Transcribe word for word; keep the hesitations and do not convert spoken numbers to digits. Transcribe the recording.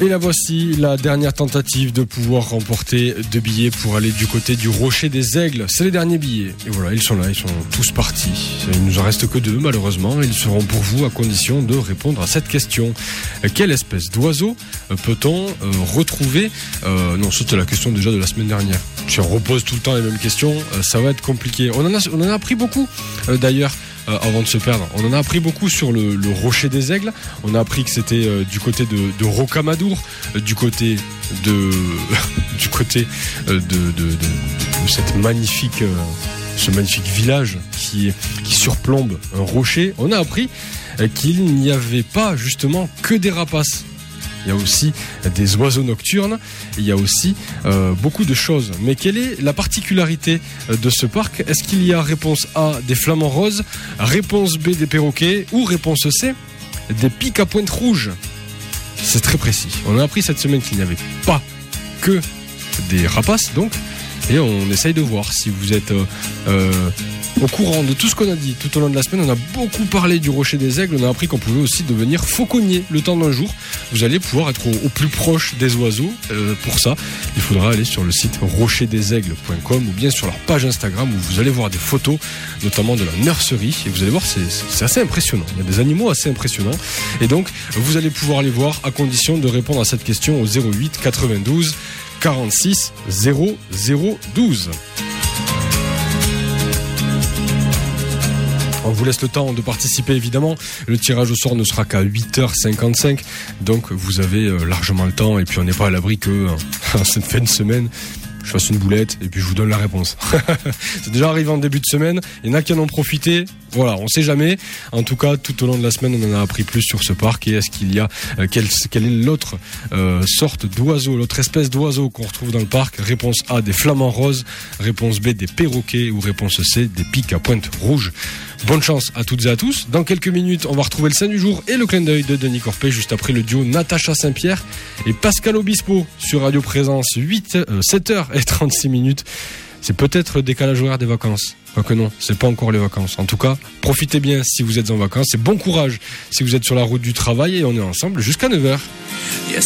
Et la voici, la dernière tentative de pouvoir remporter deux billets pour aller du côté du Rocher des Aigles. C'est les derniers billets. Et voilà, ils sont là, ils sont tous partis. Il nous en reste que deux, malheureusement. Ils seront pour vous à condition de répondre à cette question. Quelle espèce d'oiseau peut-on euh, retrouver euh, Non, c'était la question déjà de la semaine dernière. Si on repose tout le temps les mêmes questions, euh, ça va être compliqué. On en a, on en a appris beaucoup, euh, d'ailleurs. Euh, avant de se perdre, on en a appris beaucoup sur le, le Rocher des Aigles. On a appris que c'était euh, du côté de, de Rocamadour, euh, du côté de du côté euh, de, de, de, de cette magnifique, euh, ce magnifique village qui qui surplombe un rocher. On a appris euh, qu'il n'y avait pas justement que des rapaces. Il y a aussi des oiseaux nocturnes, il y a aussi euh, beaucoup de choses. Mais quelle est la particularité de ce parc ? Est-ce qu'il y a réponse A, des flamants roses, réponse B, des perroquets, ou réponse C, des pics à pointe rouge ? C'est très précis. On a appris cette semaine qu'il n'y avait pas que des rapaces, donc, et on essaye de voir si vous êtes euh, euh, au courant de tout ce qu'on a dit tout au long de la semaine. On a beaucoup parlé du Rocher des Aigles. On a appris qu'on pouvait aussi devenir fauconnier le temps d'un jour. Vous allez pouvoir être au, au plus proche des oiseaux. Euh, pour ça, il faudra aller sur le site rocher des aigles point com ou bien sur leur page Instagram où vous allez voir des photos, notamment de la nurserie. Et vous allez voir, c'est, c'est assez impressionnant. Il y a des animaux assez impressionnants. Et donc, vous allez pouvoir les voir à condition de répondre à cette question au zéro huit quatre-vingt-douze quarante-six zéro zéro douze. On vous laisse le temps de participer, évidemment. Le tirage au sort ne sera qu'à huit heures cinquante-cinq. Donc, vous avez largement le temps. Et puis, on n'est pas à l'abri que, en cette fin de semaine, je fasse une boulette et puis je vous donne la réponse. C'est déjà arrivé en début de semaine. Il y en a qui en ont profité. Voilà, on sait jamais. En tout cas, tout au long de la semaine, on en a appris plus sur ce parc. Et est-ce qu'il y a euh, quelle, quelle est l'autre euh, sorte d'oiseau, l'autre espèce d'oiseau qu'on retrouve dans le parc ? Réponse A, des flamants roses. Réponse B, des perroquets. Ou réponse C, des pics à pointe rouge. Bonne chance à toutes et à tous. Dans quelques minutes, on va retrouver le Saint du jour et le clin d'œil de Denis Corpet, juste après le duo Natacha Saint-Pierre et Pascal Obispo sur Radio Présence. huit, euh, sept heures trente-six minutes. C'est peut-être le décalage horaire des vacances. Quoique non, c'est pas encore les vacances. En tout cas, profitez bien si vous êtes en vacances et bon courage si vous êtes sur la route du travail, et on est ensemble jusqu'à neuf heures.